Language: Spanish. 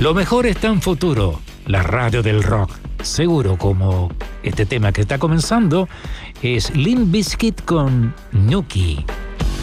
Lo mejor está en Futuro, la radio del rock. Seguro, como este tema que está comenzando, es Limp Bizkit con Nuki.